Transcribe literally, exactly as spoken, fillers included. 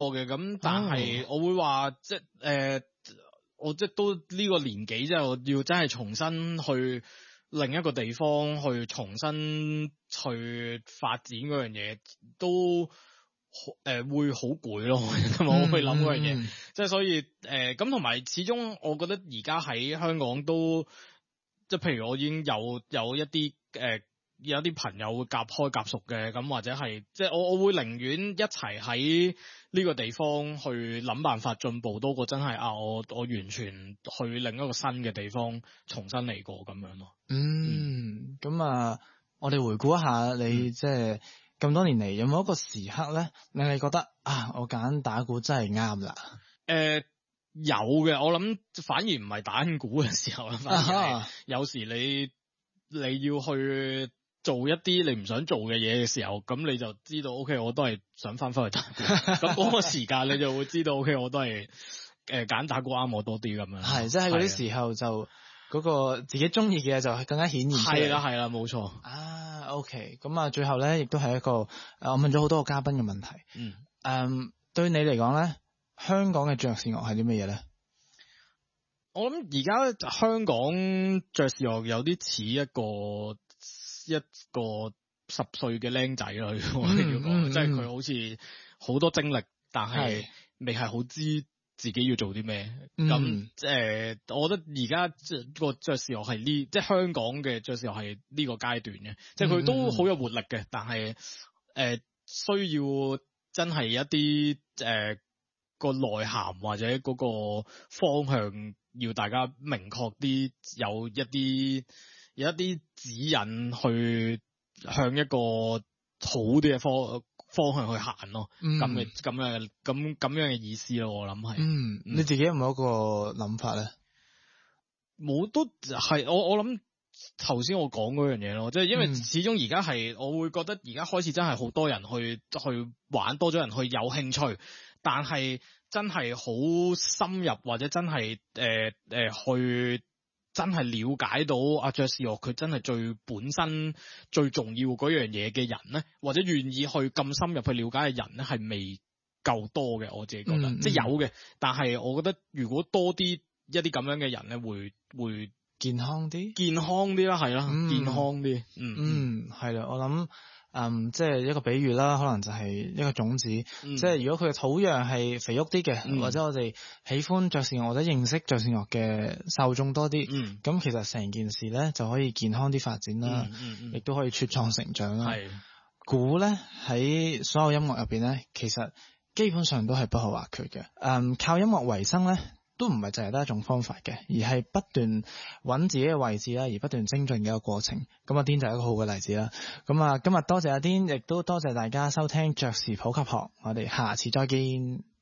嘅，咁但係我會話即係誒、呃，我即係都呢個年紀之後要真係重新去另一個地方去重新去發展嗰樣嘢，都誒、呃、會好攰咯。咁我會諗嗰樣嘢，即係、嗯嗯、所以誒咁同埋始終我覺得而家喺香港都即係譬如我已經有有一啲誒。呃有啲朋友會夾開夾熟嘅，咁或者係即係我我會寧願一齊喺呢個地方去諗辦法進步，多過真係啊我我完全去另一個新嘅地方重新嚟過咁樣咯。 嗯，咁、嗯、啊，我哋回顧一下你、嗯、即係咁多年嚟有冇一個時刻咧，令你覺得啊，我揀打鼓真係啱啦？ 誒、呃，有嘅，我諗反而唔係打緊鼓嘅時候啦，反而係有時你你要去做一啲你唔想做嘅嘢嘅時候，咁你就知道 OK 我都係想翻返去打鼓。咁嗰個時間你就會知道 OK 我都係誒揀打鼓啱我多啲咁樣。 係，即係喺嗰啲時候就嗰個自己中意嘅嘢就更加顯現出嚟。 係啦係啦，冇錯。 啊 OK， 咁啊最後咧亦都係一個誒我問咗好多個嘉賓嘅問題。 嗯。 誒、um, 對你嚟講咧，香港嘅爵士樂係啲乜嘢咧？ 我諗而家香港爵士樂有啲似一個一個十歲嘅僆仔啦，我要講，即係佢好似好多精力，但係未係好知自己要做啲咩。咁誒、呃，我覺得而家即係個爵士樂係呢，即係香港嘅爵士樂係呢個階段嘅，即係佢都好有活力嘅，但係誒、呃、需要真係一啲誒、呃、個內涵或者嗰個方向要大家明確啲，有一啲。有一啲指引去向一個好啲嘅方方向去行咯，咁嘅咁樣咁咁樣嘅意思咯，我諗係。 嗯，你自己有冇一個諗法咧？ 冇，都係我我諗頭先我講嗰樣嘢咯，即係因為始終而家係我會覺得而家開始真係好多人去去玩，多咗人去有興趣，但係真係好深入或者真係誒誒去。真係了解到阿爵士樂佢真係最本身最重要嗰樣嘢嘅人咧，或者願意去咁深入去了解嘅人咧，係未夠多嘅。我自己覺得，嗯嗯、即係有嘅，但係我覺得如果多啲一啲咁樣嘅人咧，會會健康啲， 健康啲啦，係啦，嗯、健康啲，嗯嗯，係啦，我諗。嗯，即係一個比喻啦，可能就係一個種子。嗯、即係如果佢嘅土壤係肥沃啲嘅，嗯、或者我哋喜歡爵士樂或者認識爵士樂嘅受眾多啲，咁、嗯、其實成件事咧就可以健康啲發展啦，亦、嗯嗯嗯、都可以茁壯成長啦。係鼓咧喺所有音樂入邊咧，其實基本上都係不可或缺嘅。嗯，靠音樂為生咧，都唔係淨係得一種方法嘅，而係不斷揾自己嘅位置啦，而不斷精進嘅一個過程。咁阿 Dean 就係一個好嘅例子啦。咁啊，今日多謝阿 Dean，亦都多謝大家收聽爵士普及學，我哋下次再見。